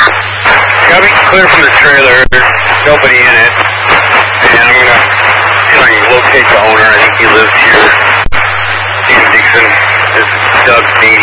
Got me clear from the trailer. There's nobody in it. And I'm going to see if I can locate the owner. I think he lives here in Dixon. This is Doug Dean.